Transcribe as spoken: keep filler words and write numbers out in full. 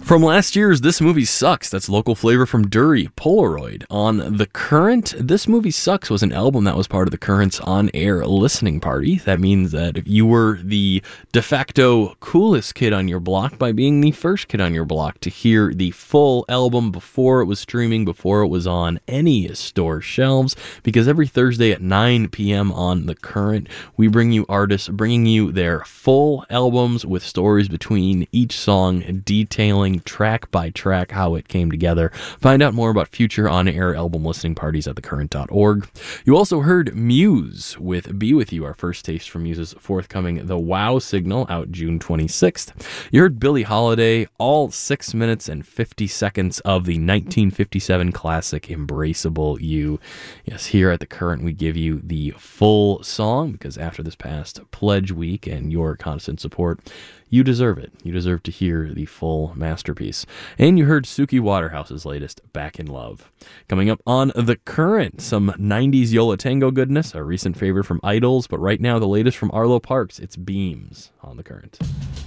From last year's This Movie Sucks, that's local flavor from Dury, Polaroid. On The Current, This Movie Sucks was an album that was part of The Current's on-air listening party. That means that if you were the de facto coolest kid on your block by being the first kid on your block to hear the full album before it was streaming, before it was on any store shelves, because every Thursday at nine p.m. on The Current, we bring you artists bringing you their full albums with stories between each song, detailing track by track how it came together. Find out more about future on-air album listening parties at the current dot org. You also heard Muse with Be With You, our first taste from Muse's forthcoming The Wow Signal, out June twenty-sixth. You heard Billie Holiday, all six minutes and fifty seconds of the nineteen fifty-seven classic Embraceable You. Yes, here at The Current we give you the full song, because after this past Pledge Week and your constant support, you deserve it. You deserve to hear the full masterpiece. And you heard Suki Waterhouse's latest, Back in Love. Coming up on The Current, some nineties Yo La Tengo goodness, a recent favorite from Idols, but right now the latest from Arlo Parks. It's Beams on The Current.